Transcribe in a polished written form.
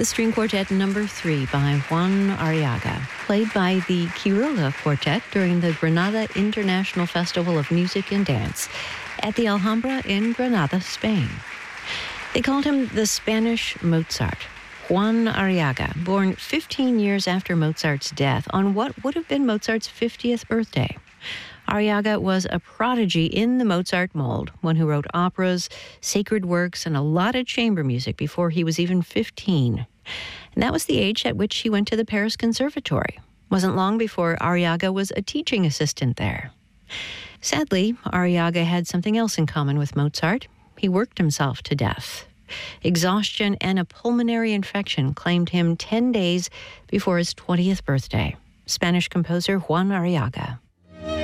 The string quartet number 3 by Juan Arriaga, played by the Quiroga Quartet during the Granada International Festival of Music and Dance at the Alhambra in Granada, Spain. They called him the Spanish Mozart. Juan Arriaga, born 15 years after Mozart's death on what would have been Mozart's 50th birthday. Arriaga was a prodigy in the Mozart mold, one who wrote operas, sacred works, and a lot of chamber music before he was even 15. And that was the age at which he went to the Paris Conservatory. Wasn't long before Arriaga was a teaching assistant there. Sadly, Arriaga had something else in common with Mozart. He worked himself to death. Exhaustion and a pulmonary infection claimed him 10 days before his 20th birthday. Spanish composer Juan Arriaga.